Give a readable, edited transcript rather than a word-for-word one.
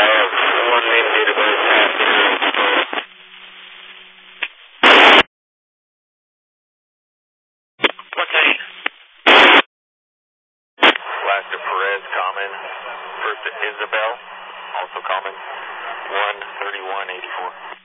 have one main database passing. What's that? Last to Perez, common. First to Isabel, also common. 13184.